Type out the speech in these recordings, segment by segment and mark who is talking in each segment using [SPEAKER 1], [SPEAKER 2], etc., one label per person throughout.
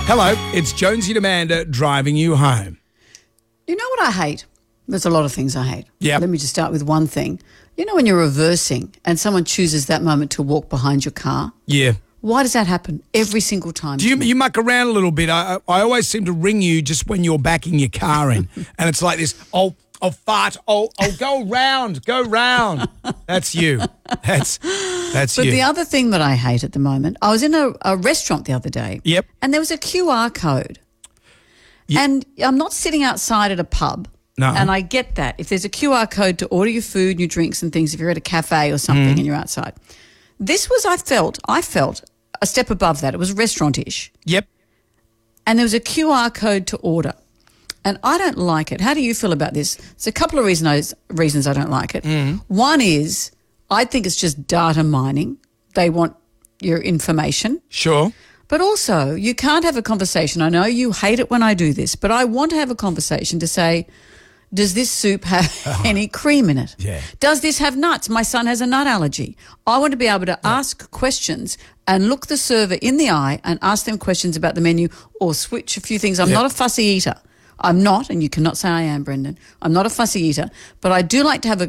[SPEAKER 1] Hello, it's Jonesy and Amanda driving you home.
[SPEAKER 2] You know what I hate? There's a lot of things I hate.
[SPEAKER 1] Yeah.
[SPEAKER 2] Let me just start with one thing. You know when you're reversing and someone chooses that moment to walk behind your car?
[SPEAKER 1] Yeah.
[SPEAKER 2] Why does that happen every single time?
[SPEAKER 1] Do you muck around a little bit? I always seem to ring you just when you're backing your car in. And it's like this, I'll fart, I'll go round. That's you. That's
[SPEAKER 2] But
[SPEAKER 1] you.
[SPEAKER 2] the other thing that I hate at the moment, I was in a restaurant the other day.
[SPEAKER 1] Yep.
[SPEAKER 2] And there was a QR code. And I'm not sitting outside at a pub.
[SPEAKER 1] No.
[SPEAKER 2] And I get that. If there's a QR code to order your food, your drinks and things, if you're at a cafe or something and you're outside. This was, I felt a step above that. It was restaurant-ish.
[SPEAKER 1] Yep.
[SPEAKER 2] And there was a QR code to order. And I don't like it. How do you feel about this? There's a couple of reasons I don't like it. One is I think it's just data mining. They want your information.
[SPEAKER 1] Sure.
[SPEAKER 2] But also you can't have a conversation. I know you hate it when I do this, but I want to have a conversation to say, does this soup have any cream in it?
[SPEAKER 1] Yeah.
[SPEAKER 2] Does this have nuts? My son has a nut allergy. I want to be able to ask questions and look the server in the eye and ask them questions about the menu or switch a few things. I'm not a fussy eater. I'm not, and you cannot say I am, Brendan. I'm not a fussy eater, but I do like to have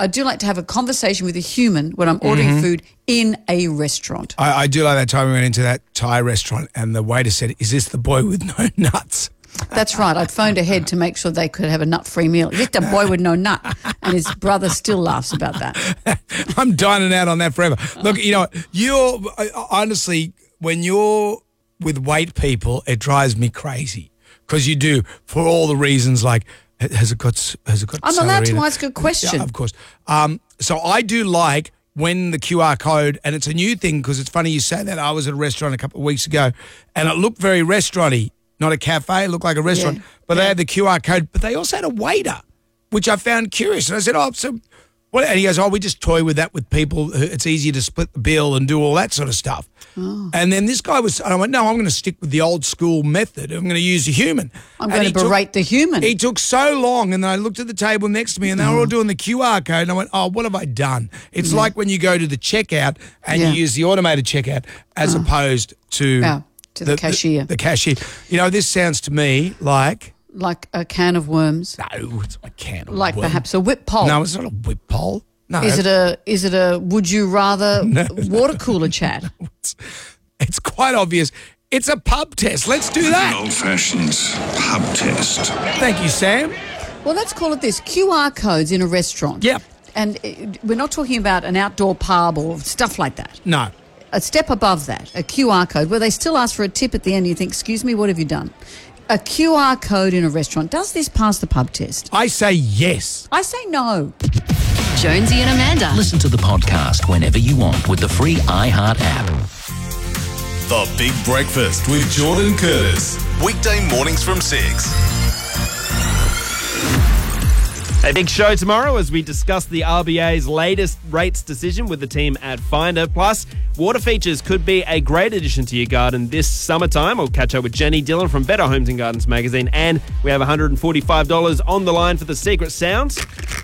[SPEAKER 2] a conversation with a human when I'm ordering food in a restaurant.
[SPEAKER 1] I do like that time we went into that Thai restaurant and the waiter said, "Is this the boy with no nuts?"
[SPEAKER 2] That's right. I'd phoned ahead to make sure they could have a nut-free meal. Just a boy with no nut. And his brother still laughs about that.
[SPEAKER 1] I'm dining out on that forever. Look, you know, honestly, when you're with white people, it drives me crazy because you do for all the reasons like, has it got
[SPEAKER 2] I'm allowed to ask a question.
[SPEAKER 1] Yeah, of course. So I do like when the QR code, and it's a new thing because it's funny you say that. I was at a restaurant a couple of weeks ago and it looked very restaurant-y. Not a cafe, it looked like a restaurant.
[SPEAKER 2] Yeah.
[SPEAKER 1] But they had the QR code, but they also had a waiter, which I found curious. And I said, so what? And he goes, we just toy with that with people. It's easier to split the bill and do all that sort of stuff. Oh. And then this guy and I went, no, I'm going to stick with the old school method. I'm going to use a human.
[SPEAKER 2] I'm going to berate the human.
[SPEAKER 1] He took so long, and then I looked at the table next to me, and they were all doing the QR code, and I went, what have I done? It's like when you go to the checkout and you use the automated checkout as opposed to...
[SPEAKER 2] To the cashier.
[SPEAKER 1] The cashier. You know, this sounds to me like...
[SPEAKER 2] Like a can of worms.
[SPEAKER 1] No, it's not a can of worms.
[SPEAKER 2] Like perhaps a whip pole.
[SPEAKER 1] No, it's not a whip pole. No.
[SPEAKER 2] Is it a would you rather water cooler chat?
[SPEAKER 1] It's quite obvious. It's a pub test. Let's do that.
[SPEAKER 3] An old-fashioned pub test.
[SPEAKER 1] Thank you, Sam.
[SPEAKER 2] Well, let's call it this. QR codes in a restaurant.
[SPEAKER 1] Yep.
[SPEAKER 2] And we're not talking about an outdoor pub or stuff like that.
[SPEAKER 1] No.
[SPEAKER 2] A step above that, a QR code, where they still ask for a tip at the end. You think, excuse me, what have you done? A QR code in a restaurant. Does this pass the pub test?
[SPEAKER 1] I say yes.
[SPEAKER 2] I say no.
[SPEAKER 4] Jonesy and Amanda.
[SPEAKER 5] Listen to the podcast whenever you want with the free iHeart app.
[SPEAKER 6] The Big Breakfast with Jordan Curtis. Weekday mornings from 6.
[SPEAKER 7] A big show tomorrow as we discuss the RBA's latest rates decision with the team at Finder. Plus, water features could be a great addition to your garden this summertime. We'll catch up with Jenny Dillon from Better Homes and Gardens magazine. And we have $145 on the line for the secret sounds.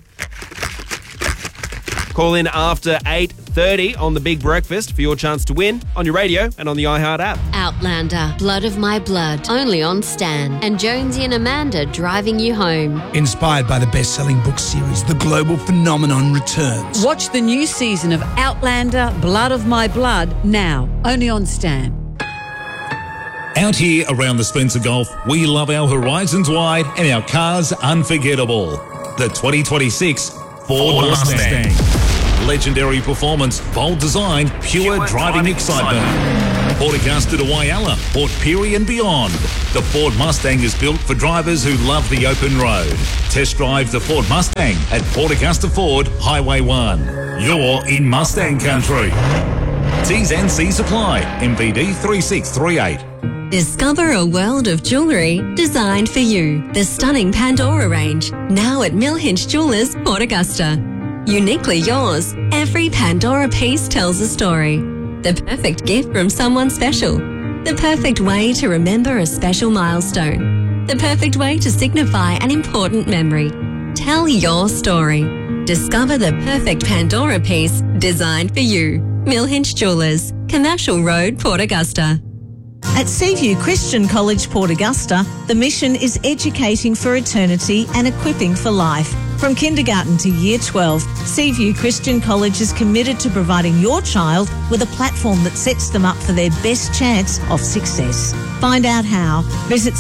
[SPEAKER 7] Call in after 8:30 on The Big Breakfast for your chance to win on your radio and on the iHeart app.
[SPEAKER 4] Outlander, Blood of My Blood, only on Stan. And Jonesy and Amanda driving you home.
[SPEAKER 1] Inspired by the best-selling book series, The Global Phenomenon returns.
[SPEAKER 2] Watch the new season of Outlander, Blood of My Blood, now, only on Stan.
[SPEAKER 6] Out here around the Spencer Gulf, we love our horizons wide and our cars unforgettable. The 2026 Ford Mustang. Legendary performance, bold design, pure driving excitement. Port Augusta to Whyalla, Port Pirie and beyond. The Ford Mustang is built for drivers who love the open road. Test drive the Ford Mustang at Port Augusta Ford, Highway 1. You're in Mustang country. T's and C's apply. MVD 3638.
[SPEAKER 8] Discover a world of jewellery designed for you. The stunning Pandora range, now at Millhinch Jewellers, Port Augusta. Uniquely yours, every Pandora piece tells a story. The perfect gift from someone special. The perfect way to remember a special milestone. The perfect way to signify an important memory. Tell your story. Discover the perfect Pandora piece designed for you. Millhinch Jewellers, Commercial Road, Port Augusta.
[SPEAKER 9] At Seaview Christian College, Port Augusta, the mission is educating for eternity and equipping for life. From kindergarten to year 12, Seaview Christian College is committed to providing your child with a platform that sets them up for their best chance of success. Find out how. Visit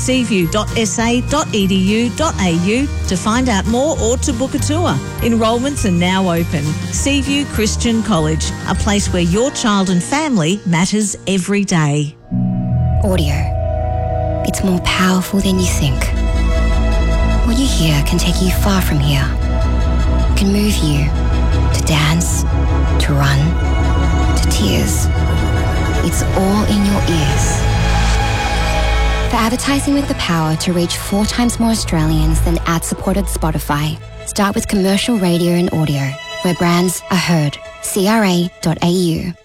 [SPEAKER 9] seaview.sa.edu.au to find out more or to book a tour. Enrolments are now open. Seaview Christian College, a place where your child and family matters every day.
[SPEAKER 10] Audio. It's more powerful than you think. What you hear can take you far from here. It can move you to dance, to run, to tears. It's all in your ears. For advertising with the power to reach 4 times more Australians than ad-supported Spotify, start with commercial radio and audio, where brands are heard. CRA.au.